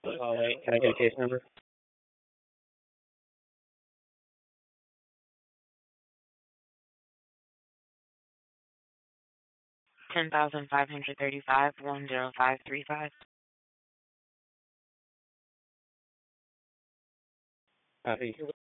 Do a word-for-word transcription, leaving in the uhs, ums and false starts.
Oh, wait, can I get a case number? ten thousand five hundred thirty-five, one zero five three five. Uh,